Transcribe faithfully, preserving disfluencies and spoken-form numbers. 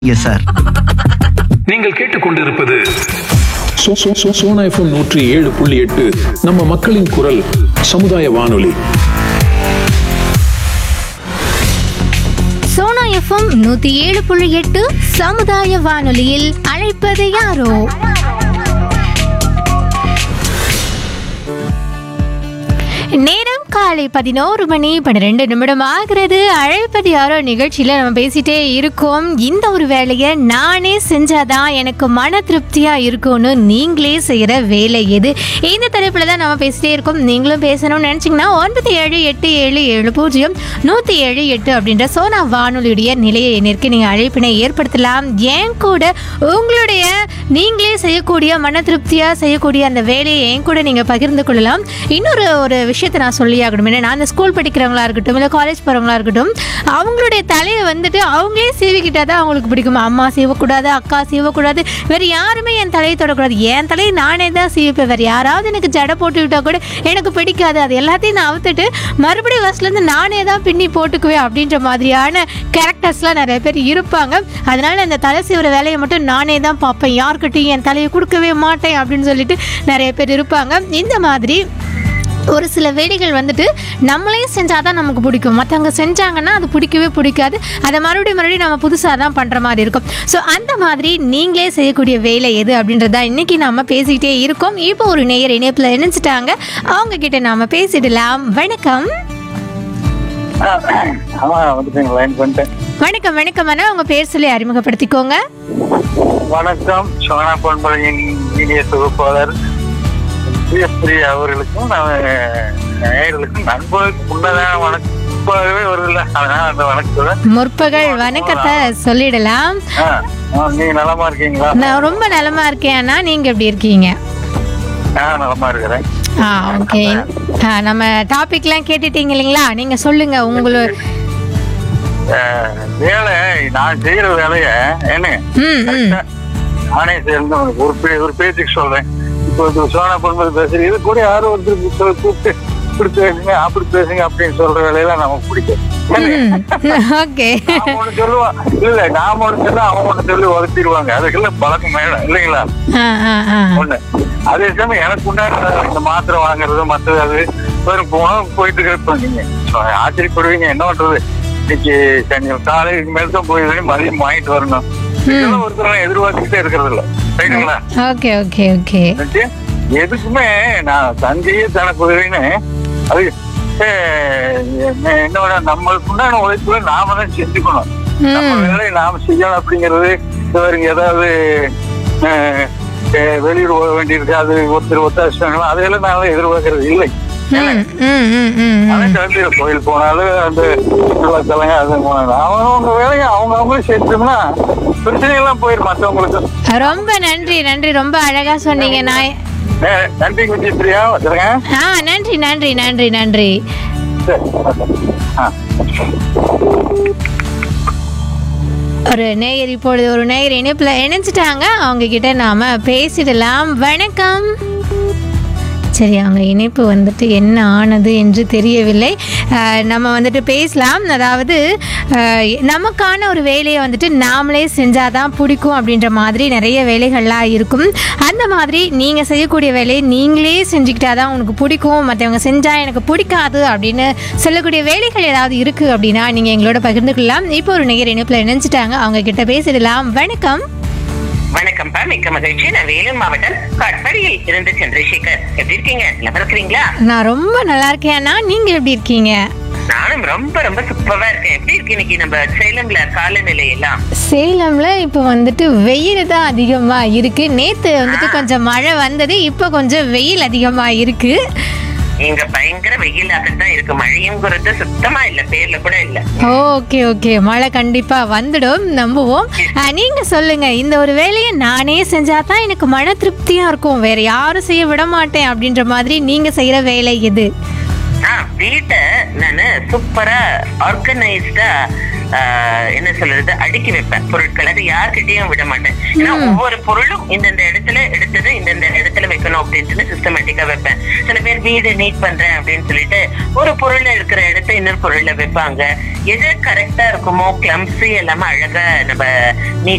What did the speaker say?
Yes sir. நீங்கள் கேட்டுக்கொண்டிருப்பது so- so- so- Sona FM நூற்றி ஏழு புள்ளி எட்டு நம்ம மக்களின் குரல் சமுதாய வானொலி. சோனா எஃப்எம் நூத்தி ஏழு புள்ளி எட்டு சமுதாய வானொலியில் அழைப்பது யாரோ? நேரம் காலை பதினோரு மணி பன்னிரெண்டு நிமிடம் ஆகிறது. அழைப்பது யாரோ நிகழ்ச்சியில் நம்ம பேசிட்டே இருக்கோம். இந்த ஒரு வேலையை நானே செஞ்சாதான் எனக்கு மன திருப்தியா இருக்கும்னு நீங்களே செய்யற வேலை எது? இந்த தலைப்புல தான் நம்ம பேசிட்டே இருக்கோம். நீங்களும் பேசணும்னு நினைச்சீங்கன்னா ஒன்பது ஏழு எட்டு ஏழு ஏழு பூஜ்ஜியம் நூத்தி ஏழு எட்டு அப்படின்ற சோனா வானொலியுடைய நிலையை எண்ணிற்கு நீங்க அழைப்பினை ஏற்படுத்தலாம். ஏன் கூட உங்களுடைய நீங்களே செய்யக்கூடிய மன திருப்தியா செய்யக்கூடிய அந்த வேலையை என் கூட நீங்க பகிர்ந்து கொள்ளலாம். இன்னொரு ஒரு விஷயத்தை நான் சொல்லி ஆகணும். ஏன்னா நான் அந்த ஸ்கூல் படிக்கிறவங்களா இருக்கட்டும், இல்லை காலேஜ் போகிறவங்களா இருக்கட்டும், அவங்களுடைய தலையை வந்துட்டு அவங்களே சீவிக்கிட்டா தான் அவங்களுக்கு பிடிக்கும். அம்மா சீவக்கூடாது, அக்கா சீவக்கூடாது, வேறு யாருமே என் தலையை தொடக்கூடாது. என் தலையை நானே தான் சீவிப்பேன். வேறு யாராவது எனக்கு ஜடை போட்டு விட்டால் கூட எனக்கு பிடிக்காது. அது எல்லாத்தையும் நான் அவுத்துட்டு மறுபடியும் ஃபஸ்ட்லேருந்து நானே தான் பின்னி போட்டுக்குவேன் அப்படின்ற மாதிரியான கேரக்டர்ஸ்லாம் நிறைய பேர் இருப்பாங்க. அதனால் அந்த தலை சீவுற வேலையை மட்டும் நானே தான் பார்ப்பேன், யார்கிட்டையும் என் தலையை கொடுக்கவே மாட்டேன் அப்படின்னு சொல்லிட்டு நிறைய பேர் இருப்பாங்க. இந்த மாதிரி ஒரு சில வேலைகள் வந்துட்டு நம்மளே செஞ்சால் தான் நமக்கு பிடிக்கும். மற்றவங்க செஞ்சாங்கன்னா அது பிடிக்கவே பிடிக்காது. அதை மறுபடியும் மறுபடியும் நம்ம புதுசாக தான் பண்ணுற மாதிரி இருக்கும். ஸோ அந்த மாதிரி நீங்களே செய்யக்கூடிய வேலை எது அப்படின்றத இன்றைக்கி நாம் பேசிக்கிட்டே இருக்கோம். இப்போ ஒரு நேயர் இணைப்பில் இணைச்சிட்டாங்க. அவங்க கிட்ட நாம் பேசிடலாம். வணக்கம். வணக்கம் வணக்கம் அண்ணா, உங்கள் பேர் சொல்லி அறிமுகப்படுத்திக்கோங்க. வணக்கம். சோனா பொன்பழையின் இனிய தொகுப்பாளர் பிரியஸ்ரீ அவர்களுக்கும் நேயர்களுக்கும் நண்பர்களுக்கு முன்னதான வணக்கமாகவே வருதில்ல, அதனால அந்த வணக்கத்தோட முற்பகல் வணக்கத்தை சொல்லிடலாம். நீங்க நலமா இருக்கீங்களா? நான் ரொம்ப நலமா இருக்கேன் அண்ணா, நீங்க எப்படி இருக்கீங்க? நான் நலமா இருக்கிறேன். ஆ ஓகே. நம்ம டாபிக்லாம் கேட்டுட்டீங்க இல்லைங்களா? நீங்க சொல்லுங்க உங்களோட வேலை. நான் செய்யற வேலைய என்ன நானே சேர்ந்து ஒரு பே ஒரு பேச்சுக்கு சொல்றேன். இப்போ சோனா பொன்மதி பேசுறேன், இது கூட யாரும் ஒருத்தர் கூப்பிட்டு இப்படி பேசுங்க அப்படி பேசுங்க அப்படின்னு சொல்ற வேலையெல்லாம் நமக்கு பிடிக்கும். ஒண்ணு சொல்லுவான் இல்ல, நாம ஒண்ணு சொன்னா அவங்க ஒண்ணு சொல்லி உதச்சிடுவாங்க. அதுக்கெல்லாம் பழக்கம் வேணும் இல்லைங்களா? ஒண்ணு. அதே சமயம் எனக்கு உண்டான இந்த மாத்திரை வாங்குறது மற்றது அது வெறும் போனா போயிட்டு இருப்போம். நீங்க ஆச்சரியப்படுவீங்க, என்ன பண்றது, இன்னைக்கு காலைக்கு மேல தான் போய் மதியம் வாங்கிட்டு வரணும். இதெல்லாம் ஒருத்தர் எதிர்பார்த்துக்கிட்டே இருக்கிறது இல்ல, ரைட்டுங்களா? Okay okay okay. எதுக்குமே நான் தந்தையே தனக்கு உதவின்னு அது என்னோட நம்மளுக்கு உண்டான உழைப்புல நாம தான் செஞ்சுக்கணும். நம்ம வேலையை நாம செய்யணும் அப்படிங்கிறது ஏதாவது வெளியூர் போக வேண்டியிருக்கு, அது ஒருத்தர் ஒத்தாசம் அதையெல்லாம் நான் எதிர்பார்க்கறது இல்லை. கோயில் போனாலும் அந்த தலைங்க அது போனாலும் அவங்க வேலையை அவங்க அவங்களும் செஞ்சோம்னா பிரச்சனை எல்லாம் போயிடும் மற்றவங்களுக்கு. ரொம்ப நன்றி நன்றி, ரொம்ப அழகா சொன்னீங்க. நான் நன்றி விஜயபிரியா வச்சிருங்க. ஆ நன்றி நன்றி நன்றி நன்றி. ஒரு நேயர் இப்பொழுது ஒரு நேயர் இணைப்புல இணைச்சிட்டாங்க. அவங்க கிட்ட நாம பேசிடலாம். வணக்கம். சரி, அவங்க இணைப்பு வந்துட்டு என்ன ஆனது என்று தெரியவில்லை. நம்ம வந்துட்டு பேசலாம். அதாவது நமக்கான ஒரு வேலையை வந்துட்டு நாமளே செஞ்சாதான் பிடிக்கும் அப்படின்ற மாதிரி நிறைய வேலைகள்லாம் இருக்கும். அந்த மாதிரி நீங்கள் செய்யக்கூடிய வேலையை நீங்களே செஞ்சுக்கிட்டாதான் உனக்கு பிடிக்கும், மற்றவங்க செஞ்சால் எனக்கு பிடிக்காது அப்படின்னு சொல்லக்கூடிய வேலைகள் ஏதாவது இருக்குது அப்படின்னா நீங்கள் எங்களோட பகிர்ந்து கொள்ளலாம். இப்போ ஒரு நேயர் இணைப்பில் இணைஞ்சிட்டாங்க. அவங்க கிட்ட பேசிடலாம். வணக்கம். வணக்கம் பா, மிக்க மகிழ்ச்சி. நான் வேலூர் மாவட்டம் காட்பாடியில் இருந்து சந்திரசேகர். எப்படி இருக்கீங்க? நல்லா இருக்கிறீங்களா? நான் ரொம்ப நல்லா இருக்கேன்னா, நீங்க எப்படி இருக்கீங்க? நானும் ரொம்ப ரொம்ப சூப்பரா இருக்கேன். எப்படி இருக்கு இன்னைக்கு நம்ம சேலம்ல காலநிலை எல்லாம்? சேலம்ல இப்ப வந்துட்டு வெயில் தான் அதிகமா இருக்கு. நேத்து வந்துட்டு கொஞ்சம் மழை வந்தது, இப்ப கொஞ்சம் வெயில் அதிகமா இருக்கு. இங்க பயங்கர வெயிலாகத்தான் இருக்கு. மழையுங்கிறது சுத்தமா இல்ல, பேர்ல கூட இல்ல. ஓகே ஓகே, மழை கண்டிப்பா வந்துடும், நம்புவோம். நீங்க சொல்லுங்க, இந்த ஒரு வேலையை நானே செஞ்சாதான் எனக்கு மன திருப்தியா இருக்கும், வேற யாரும் செய்ய விட மாட்டேன் அப்படின்ற மாதிரி நீங்க செய்யற வேலை எது? வீட்டை நானு சூப்பரா ஆர்கனைஸ்டா என்ன சொல்றது அடுக்கி வைப்பேன். பொருட்கள் அது யார்கிட்டயும் விட மாட்டேன். ஏன்னா ஒவ்வொரு பொருளும் இந்தந்த இடத்துல எடுத்தது இந்தந்த இடத்துல வைக்கணும் அப்படின்னு சிஸ்டமேட்டிக்கா வைப்பேன். சில பேர் வீடு நீட் பண்றேன் அப்படின்னு சொல்லிட்டு ஒரு பொருள்ல இருக்கிற இடத்த இன்னொரு பொருள்ல வைப்பாங்க. எது கரெக்டா இருக்குமோ கிளம்ஸி எல்லாமே அழகா நம்ம நீட்